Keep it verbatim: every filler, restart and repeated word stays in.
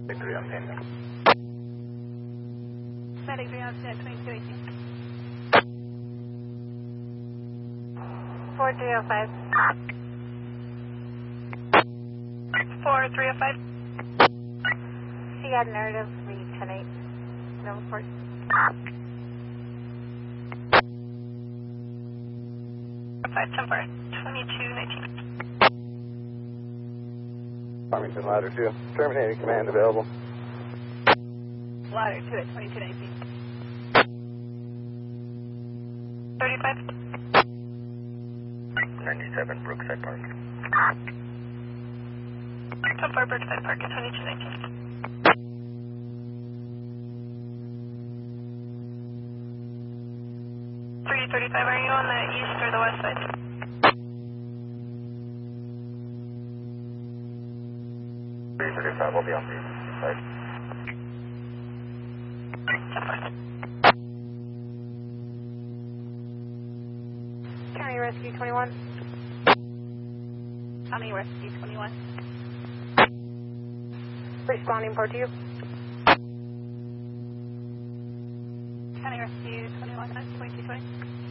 three on ten. Medic three on ten, twenty-two eighteen. four three oh five. four three oh five. She had narrative three ten eight. No report. five ten four, twenty-two nineteen. Farmington ladder two, terminating command available. Ladder two at twenty-two nineteen. thirty-five. ninety-seven Brookside Park. ten four Brookside Park at twenty-two nineteen. three thirty-five, are you on the east or the west side? three thirty-five, will be on the east side. County Rescue twenty-one. County Rescue twenty-one. Responding port to you. County Rescue twenty-one, twenty-two twenty.